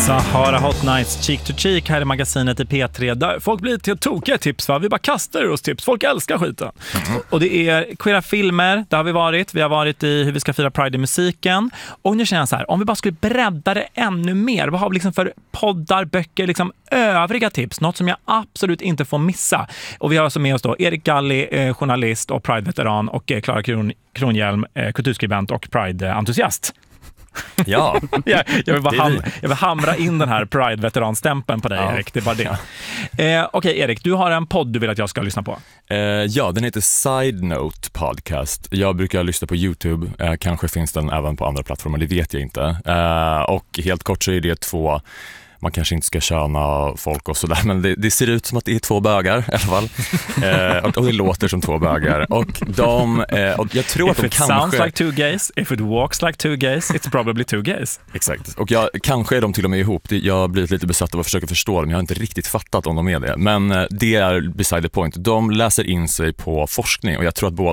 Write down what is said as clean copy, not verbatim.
Sahara Hot Nights Cheek to Cheek här i magasinet i P3 där folk blir till tokiga tips, va? Vi bara kastar oss tips, folk älskar skiten. Och det är queera filmer, där har vi har varit i hur vi ska fira Pride i musiken, och nu känner jag så här, om vi bara skulle bredda det ännu mer, vad har vi liksom för poddar, böcker, liksom övriga tips, något som jag absolut inte får missa. Och vi har alltså med oss då Erik Galli, journalist och Pride-veteran, och Klara Kronhjelm, kulturskribent och Pride-entusiast. Ja, jag vill hamra in den här Pride-veteranstämpeln på dig, Erik. Det är bara det. Okej, Erik, du har en podd du vill att jag ska lyssna på. Ja, den heter Side Note Podcast. Jag brukar lyssna på YouTube. Kanske finns den även på andra plattformar, det vet jag inte. Och helt kort så är det två... Man kanske inte ska köna folk och sådär, men det ser ut som att det är två bögar i alla fall. Och det låter som två bögar. Och jag tror att de kanske... If it sounds like two gays, if it walks like two gays, it's probably two gays. Exakt. Och kanske är de till och med ihop. Jag har blivit lite besatt av att försöka förstå dem. Jag har inte riktigt fattat om de är det. Men det är beside the point. De läser in sig på forskning, och jag tror att båda